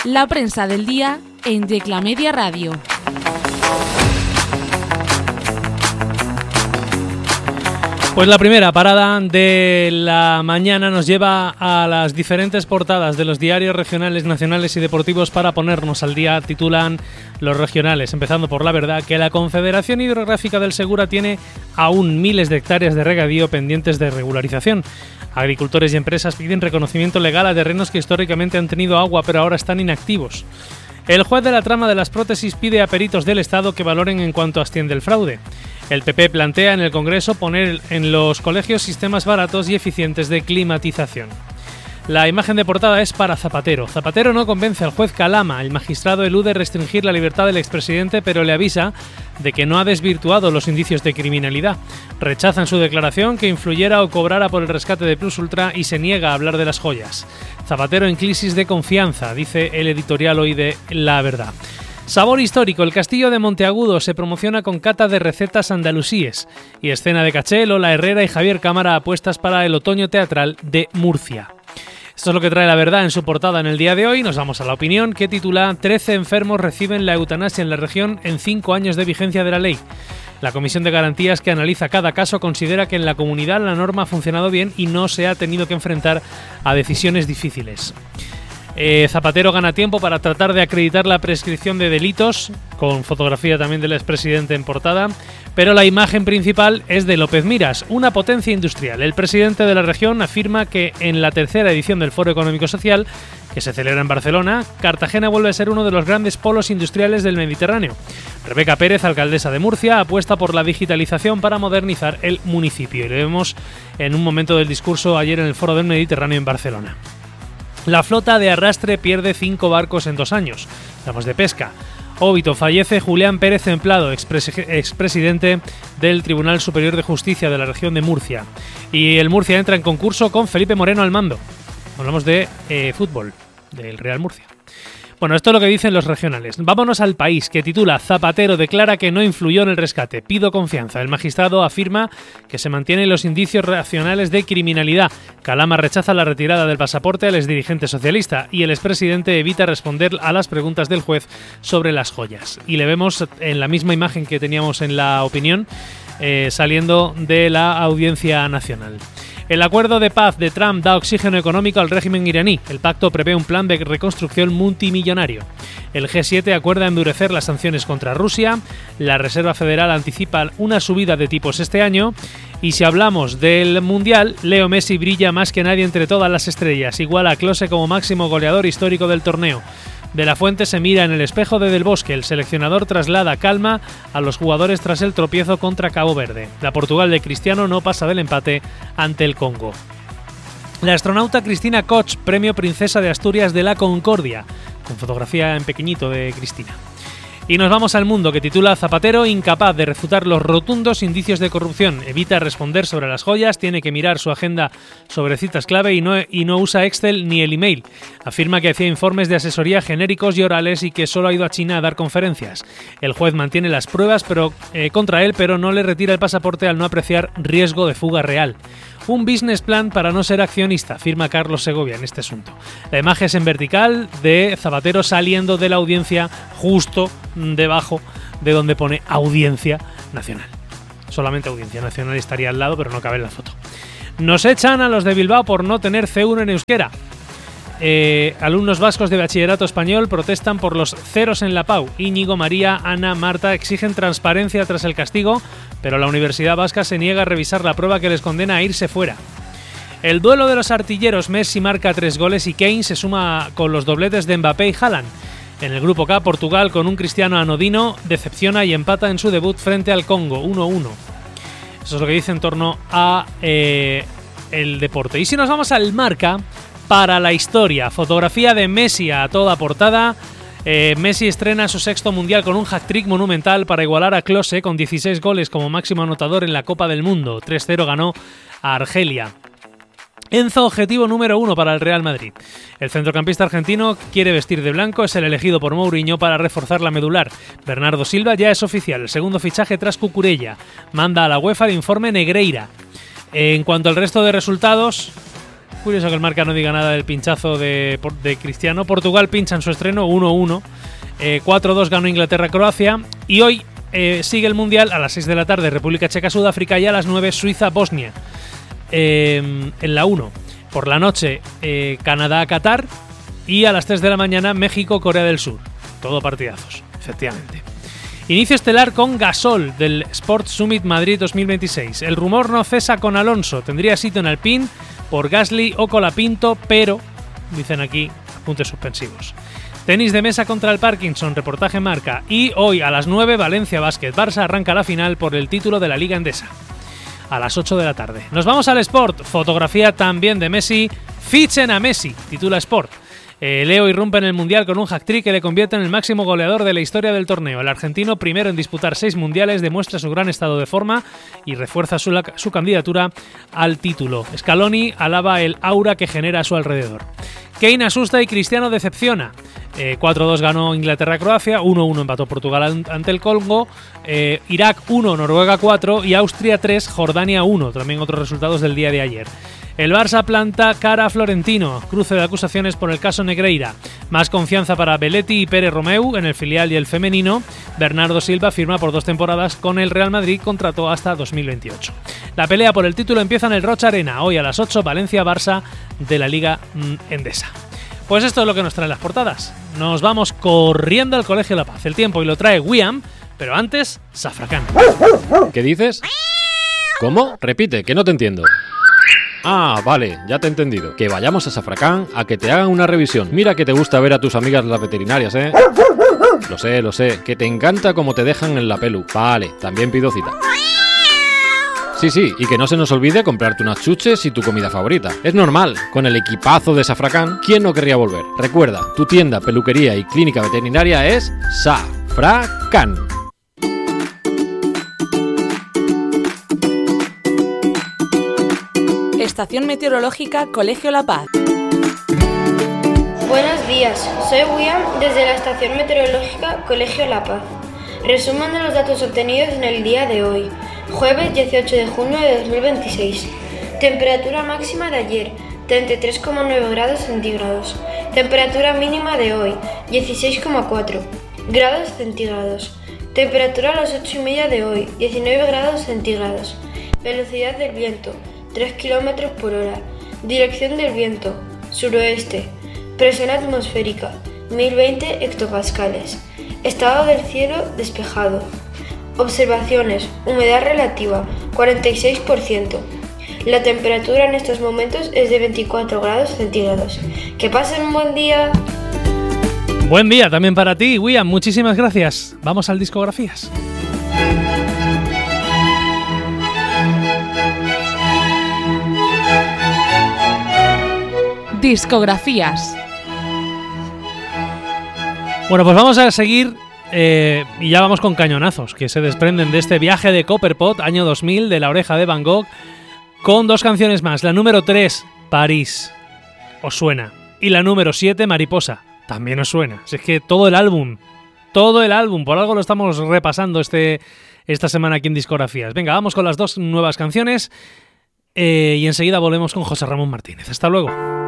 La prensa del día en Yecla Media Radio. Pues la primera parada de la mañana nos lleva a las diferentes portadas de los diarios regionales, nacionales y deportivos para ponernos al día. Titulan los regionales, empezando por La Verdad, que la Confederación Hidrográfica del Segura tiene aún miles de hectáreas de regadío pendientes de regularización. Agricultores y empresas piden reconocimiento legal a terrenos que históricamente han tenido agua pero ahora están inactivos. El juez de la trama de las prótesis pide a peritos del Estado que valoren en cuanto asciende el fraude. El PP plantea en el Congreso poner en los colegios sistemas baratos y eficientes de climatización. La imagen de portada es para Zapatero. Zapatero no convence al juez Calama. El magistrado elude restringir la libertad del expresidente, pero le avisa de que no ha desvirtuado los indicios de criminalidad. Rechaza en su declaración que influyera o cobrara por el rescate de Plus Ultra y se niega a hablar de las joyas. Zapatero en crisis de confianza, dice el editorial hoy de La Verdad. Sabor histórico. El Castillo de Monteagudo se promociona con cata de recetas andalusíes y escena de caché. Lola Herrera y Javier Cámara apuestas para el otoño teatral de Murcia. Esto es lo que trae La Verdad en su portada en el día de hoy. Nos vamos a La Opinión, que titula 13 enfermos reciben la eutanasia en la región en 5 años de vigencia de la ley. La Comisión de Garantías que analiza cada caso considera que en la comunidad la norma ha funcionado bien y no se ha tenido que enfrentar a decisiones difíciles. Zapatero gana tiempo para tratar de acreditar la prescripción de delitos, con fotografía también del expresidente en portada, pero la imagen principal es de López Miras, una potencia industrial. El presidente de la región afirma que en la tercera edición del Foro Económico Social, que se celebra en Barcelona, Cartagena vuelve a ser uno de los grandes polos industriales del Mediterráneo. Rebeca Pérez, alcaldesa de Murcia, apuesta por la digitalización para modernizar el municipio, y lo vemos en un momento del discurso ayer en el Foro del Mediterráneo en Barcelona. La flota de arrastre pierde 5 barcos en 2 años. Hablamos de pesca. Óbito, fallece Julián Pérez Emplado, expresidente del Tribunal Superior de Justicia de la región de Murcia. Y el Murcia entra en concurso con Felipe Moreno al mando. Hablamos de fútbol, del Real Murcia. Bueno, esto es lo que dicen los regionales. Vámonos al País, que titula Zapatero declara que no influyó en el rescate. Pido confianza. El magistrado afirma que se mantienen los indicios racionales de criminalidad. Calama rechaza la retirada del pasaporte al exdirigente socialista y el expresidente evita responder a las preguntas del juez sobre las joyas. Y le vemos en la misma imagen que teníamos en La Opinión, saliendo de la Audiencia Nacional. El acuerdo de paz de Trump da oxígeno económico al régimen iraní. El pacto prevé un plan de reconstrucción multimillonario. El G7 acuerda endurecer las sanciones contra Rusia. La Reserva Federal anticipa una subida de tipos este año. Y si hablamos del Mundial, Leo Messi brilla más que nadie entre todas las estrellas. Iguala a Klose como máximo goleador histórico del torneo. De la Fuente se mira en el espejo de Del Bosque. El seleccionador traslada calma a los jugadores tras el tropiezo contra Cabo Verde. La Portugal de Cristiano no pasa del empate ante el Congo. La astronauta Cristina Koch, premio Princesa de Asturias de la Concordia, con fotografía en pequeñito de Cristina. Y nos vamos al Mundo, que titula Zapatero incapaz de refutar los rotundos indicios de corrupción. Evita responder sobre las joyas, tiene que mirar su agenda sobre citas clave y no usa Excel ni el email. Afirma que hacía informes de asesoría genéricos y orales y que solo ha ido a China a dar conferencias. El juez mantiene las pruebas contra él, pero no le retira el pasaporte al no apreciar riesgo de fuga real. Un business plan para no ser accionista, afirma Carlos Segovia en este asunto. La imagen es en vertical de Zapatero saliendo de la audiencia justo debajo de donde pone Audiencia Nacional. Solamente Audiencia Nacional estaría al lado, pero no cabe en la foto. Nos echan a los de Bilbao por no tener C1 en euskera. Alumnos vascos de bachillerato español protestan por los ceros en la PAU. Íñigo, María, Ana, Marta exigen transparencia tras el castigo, pero la Universidad Vasca se niega a revisar la prueba que les condena a irse fuera. El duelo de los artilleros, Messi marca 3 goles y Kane se suma con los dobletes de Mbappé y Haaland. En el grupo K, Portugal, con un Cristiano anodino, decepciona y empata en su debut frente al Congo, 1-1. Eso es lo que dice en torno a el deporte. Y si nos vamos al Marca, para la historia, fotografía de Messi a toda portada. Messi estrena su 6º mundial con un hat-trick monumental para igualar a Klose con 16 goles como máximo anotador en la Copa del Mundo. 3-0 ganó a Argelia. Enzo, objetivo número 1 para el Real Madrid. El centrocampista argentino quiere vestir de blanco, es el elegido por Mourinho para reforzar la medular. Bernardo Silva ya es oficial, el segundo fichaje tras Cucurella. Manda a la UEFA el informe Negreira. En cuanto al resto de resultados, Curioso que el Marca no diga nada del pinchazo de Cristiano. Portugal pincha en su estreno 1-1. 4-2 ganó Inglaterra-Croacia. Y hoy sigue el Mundial a las 6 de la tarde, República Checa-Sudáfrica, y a las 9 Suiza-Bosnia. En la 1. Por la noche, Canadá-Qatar. Y a las 3 de la mañana, México-Corea del Sur. Todo partidazos, efectivamente. Inicio estelar con Gasol del Sport Summit Madrid 2026. El rumor no cesa con Alonso. Tendría sitio en Alpine por Gasly o Colapinto, pero, dicen aquí, apuntes suspensivos. Tenis de mesa contra el Parkinson, reportaje Marca. Y hoy a las 9, Valencia Basket. Barça arranca la final por el título de la Liga Endesa. A las 8 de la tarde. Nos vamos al Sport. Fotografía también de Messi. Fichen a Messi, titula Sport. Leo irrumpe en el Mundial con un hat-trick que le convierte en el máximo goleador de la historia del torneo. El argentino, primero en disputar 6 mundiales, demuestra su gran estado de forma y refuerza su candidatura al título. Scaloni alaba el aura que genera a su alrededor. Kane asusta y Cristiano decepciona. 4-2 ganó Inglaterra-Croacia, 1-1 empató Portugal ante el Congo, Irak 1, Noruega 4 y Austria 3, Jordania 1. También otros resultados del día de ayer. El Barça planta cara a Florentino. Cruce de acusaciones por el caso Negreira. Más confianza para Belletti y Pere Romeu en el filial y el femenino. Bernardo Silva firma por 2 temporadas con el Real Madrid, contrató hasta 2028. La pelea por el título empieza en el Rocha Arena. Hoy a las 8, Valencia-Barça de la Liga Endesa. Pues esto es lo que nos traen las portadas. Nos vamos corriendo al Colegio La Paz. El tiempo y lo trae Wiam, pero antes, Safracán. ¿Qué dices? ¿Cómo? Repite, que no te entiendo. Ah, vale, ya te he entendido. Que vayamos a Safracán a que te hagan una revisión. Mira que te gusta ver a tus amigas las veterinarias, ¿eh? Lo sé, que te encanta cómo te dejan en la pelu. Vale, también pido cita. Sí, y que no se nos olvide comprarte unas chuches y tu comida favorita. Es normal, con el equipazo de Safracán, ¿quién no querría volver? Recuerda, tu tienda, peluquería y clínica veterinaria es Safracán. Estación Meteorológica Colegio La Paz. Buenos días, soy William desde la Estación Meteorológica Colegio La Paz. Resumen de los datos obtenidos en el día de hoy, jueves 18 de junio de 2026. Temperatura máxima de ayer, 33,9 grados centígrados. Temperatura mínima de hoy, 16,4 grados centígrados. Temperatura a las 8:30 de hoy, 19 grados centígrados. Velocidad del viento, 3 km por hora. Dirección del viento, suroeste. Presión atmosférica, 1020 hectopascales. Estado del cielo despejado. Observaciones, humedad relativa, 46%. La temperatura en estos momentos es de 24 grados centígrados. Que pasen un buen día. Buen día también para ti, William. Muchísimas gracias. Vamos al Discografías. Discografías. Bueno, pues vamos a seguir y ya vamos con cañonazos que se desprenden de este viaje de Copperpot, año 2000, de La Oreja de Van Gogh, con 2 canciones más. La número 3, París, os suena. Y la número 7, Mariposa, también os suena. Es que todo el álbum, por algo lo estamos repasando esta semana aquí en Discografías. Venga, vamos con las 2 nuevas canciones y enseguida volvemos con José Ramón Martínez. Hasta luego.